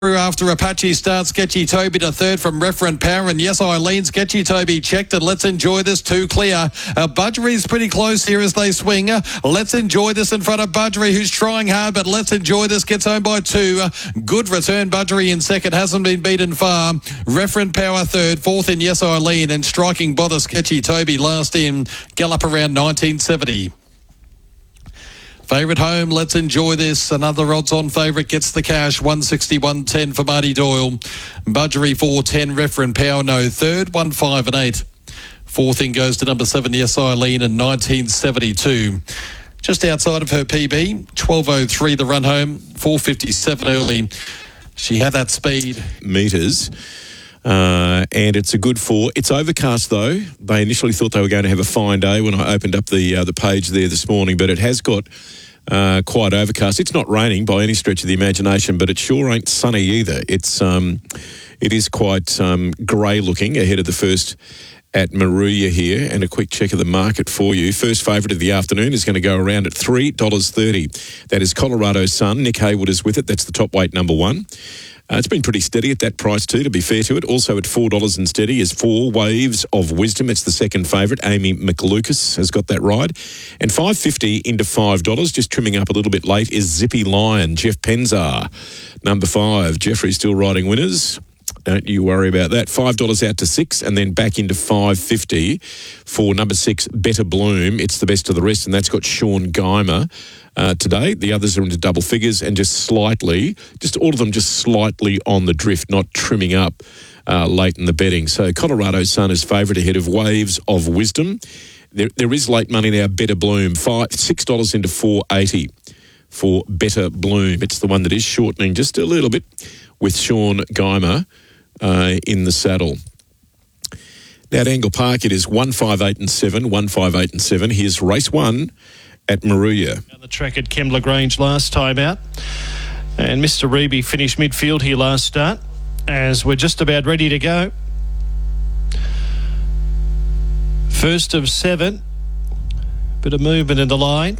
After Apache starts, Sketchy Toby to third from Referent Power, and Yes Eileen, Sketchy Toby checked, and Let's Enjoy This too clear. Budgery's pretty close here as they swing. Let's Enjoy This in front of Budgery, who's trying hard, but Let's Enjoy This gets home by two. Good return, Budgery in second, hasn't been beaten far. Referent Power third, fourth in Yes Eileen, and striking bother Sketchy Toby last in Gallop around 1970. Favourite home, Let's Enjoy This. Another odds-on favourite gets the cash. 161.10 for Marty Doyle. Budgery 4.10. Referent Power no third. 1, 5 and 8. Fourth in goes to number 7, Yes Eileen, in 1972. Just outside of her PB. 12.03 the run home. 4.57 early. She had that speed. Metres. And it's a good 4. It's overcast though. They initially thought they were going to have a fine day when I opened up the page there this morning, but it has got quite overcast. It's not raining by any stretch of the imagination, but it sure ain't sunny either. It is quite grey looking ahead of the first at Maruya here, and a quick check of the market for you. First favourite of the afternoon is going to go around at $3.30. That is Colorado Sun. Nick Haywood is with it. That's the top weight number 1. It's been pretty steady at that price too, to be fair to it. Also at $4 and steady is 4 Waves of Wisdom. It's the second favourite. Amy McLucas has got that ride. And $5.50 into $5, just trimming up a little bit late, is Zippy Lion, Jeff Penzar. Number 5, Jeffrey's still riding winners. Don't you worry about that. $5 out to 6 and then back into $5.50 for number 6, Better Bloom. It's the best of the rest, and that's got Sean Geimer today. The others are into double figures and just all of them just slightly on the drift, not trimming up late in the betting. So Colorado Sun is favourite ahead of Waves of Wisdom. There is late money now, Better Bloom. $6 into $4.80 for Better Bloom. It's the one that is shortening just a little bit with Sean Geimer in the saddle. Now at Angle Park, it is 1, 5, 8 and 7. 1, 5, 8 and 7. Here's race 1 at Maruya. On the track at Kembla Grange last time out. And Mr. Reeby finished midfield here last start, as we're just about ready to go. First of 7. Bit of movement in the line.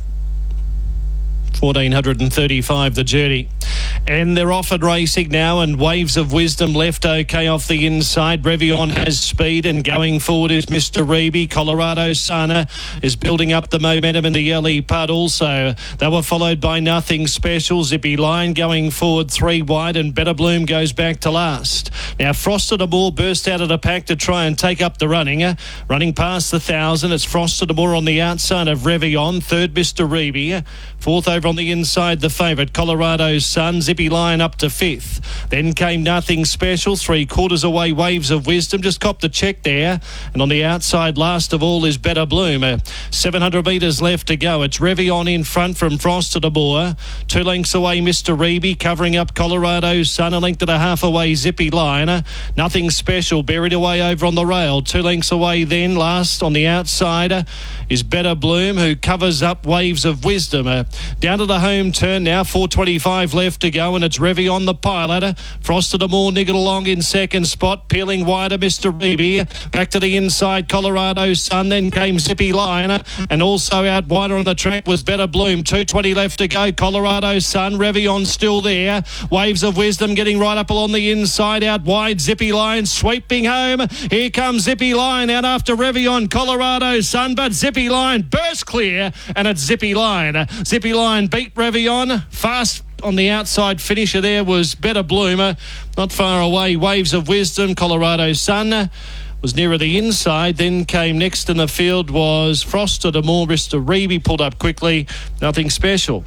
1435 the journey. And they're off and racing now, and Waves of Wisdom left okay off the inside. Brevion has speed, and going forward is Mr. Reeby. Colorado Sana is building up the momentum in the early part also. They were followed by Nothing Special. Zippy Lion going forward 3 wide, and Better Bloom goes back to last. Now Frosted Amore burst out of the pack to try and take up the running. Running past the 1,000, it's Frosted Amore on the outside of Revion. Third, Mr. Reeby. Fourth over on the inside, the favourite, Colorado Sun. Zippy Lion up to 5th. Then came Nothing Special, 3/4 away, Waves of Wisdom. Just copped the check there. And on the outside, last of all, is Better Bloom. 700 metres left to go. It's Revion in front from Frosted Amore. 2 lengths away, Mr. Reeby, covering up Colorado Sun. A length and a half away, Zippy Lion. Nothing Special, buried away over on the rail. 2 lengths away then, last on the outside is Better Bloom, who covers up Waves of Wisdom. Down to the home turn now, 4.25 left to go, and it's Revion the pilot. Frosted Amore niggled along in second spot, peeling wider, Mr. Reeby. Back to the inside, Colorado Sun, then came Zippy Lion, and also out wider on the track was Better Bloom. 2.20 left to go, Colorado Sun, Revion still there. Waves of Wisdom getting right up along the inside, out wide, Zippy Lion sweeping home. Here comes Zippy Lion out after Revion, Colorado Sun, but Zippy Lion burst clear, and it's Zippy Lion. Zippy Lion beat Revion. Fast on the outside finisher there was Better Bloomer. Not far away, Waves of Wisdom. Colorado Sun was nearer the inside. Then came next in the field was Frosted Amore. Mr. Reeby pulled up quickly. Nothing Special.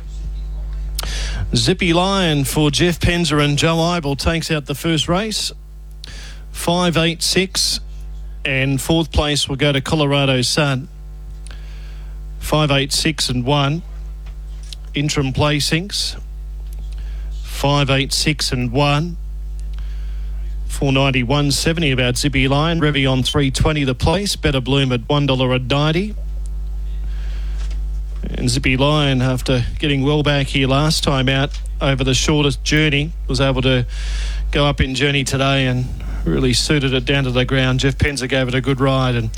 Zippy Lion for Jeff Penzar and Joe Eibel takes out the first race. 5, 8, 6. And fourth place will go to Colorado Sun. 5, 8, 6 and 1. Interim placings. 5, 8, 6 and 1. 490, 170 about Zippy Lion. Revion 320 the place. Better Bloom at $1.90. And Zippy Lion, after getting well back here last time out over the shortest journey, was able to go up in journey today and really suited it down to the ground. Jeff Penzar gave it a good ride, and